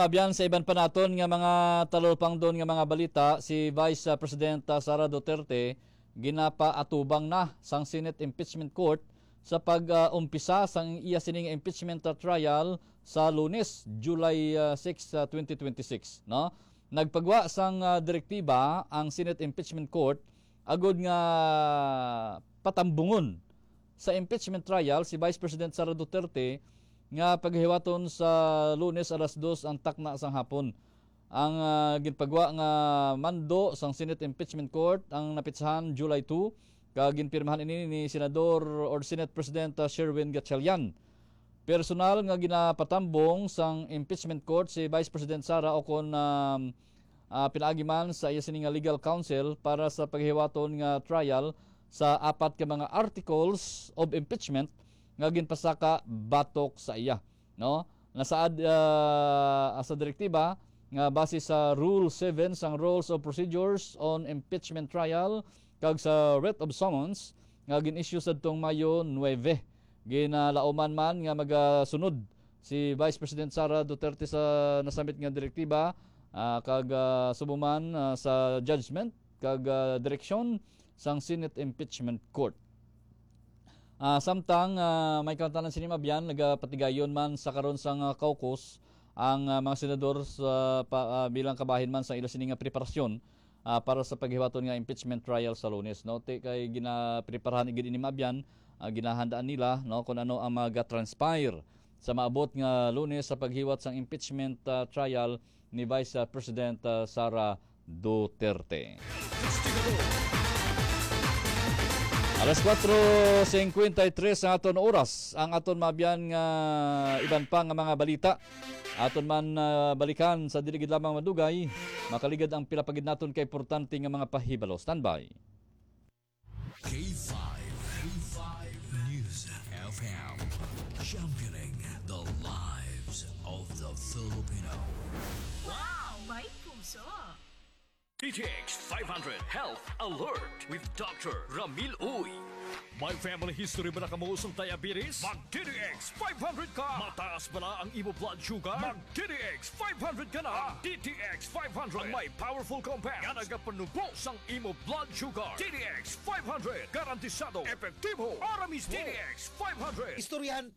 Abyan sa iban pa naton nga mga talopang doon nga mga balita, si Vice President Sara Duterte ginapaatubang na sang Senate Impeachment Court sa pag-umpisa sang iya sining impeachment trial sa Lunes, July 6, 2026, no? Nagpagwa sang direktiba ang Senate Impeachment Court agud nga patambungon sa impeachment trial si Vice President Sara Duterte nga paghiwaton sa Lunes alas 2 ang takna sang hapon. Ang ginpagwa nga mando sang Senate Impeachment Court ang napitsahan July 2 kag ginpirmahan ini ni Senador or Senate President Sherwin Gatchalian. Personal nga ginapatambong sang impeachment court si Vice President Sara o kon pinaagi man sa iya sining legal counsel para sa paghiwaton nga trial sa apat ka mga articles of impeachment nga ginpasaka batok sa iya, no? Nasaad sa direktiba nga base sa Rule 7 sang Rules of Procedures on Impeachment Trial kag sa writ of summons nga gin-issue sadtong Mayo 9. Ginalauman man nga magasunod si Vice President Sara Duterte sa nasamit nga direktiba kag subuman sa judgment kag direksyon sang Senate Impeachment Court. Samtang may kantanan sinima biyan nagapatigayon man sa karon sang caucus ang mga senador sa bilang kabahin man sa ila sining preparasyon para sa paghiwaton nga impeachment trial sa Lunes, no? Kay ginapreparahan gid ini mabyan, ginahandaan nila, no, kung ano ang mag-transpire sa maabot nga Lunes sa paghiwat sang impeachment trial ni Vice President Sara Duterte. Alas 4:53 sa aton oras ang aton mabyan nga iban pa nga mga balita. Aton man balikan sa dili gid lamang madugay, makaligad ang pilapagid naton kay importante nga mga pahibalo. Standby. K5 News FM, championing the lives of the Filipino. Wow! May puso! DTX 500 Health Alert with Dr. Ramil Uy. May family history ba na kamuusong diabetes? Mag-DTX 500 ka! Mataas ba na ang imo blood sugar? Mag-DTX 500 ka na! DTX 500 Ang may powerful compound nga nagapanubo sang imo blood sugar. DTX 500 Garantisado, Epektibo! para mismo. DTX 500 Istoryahan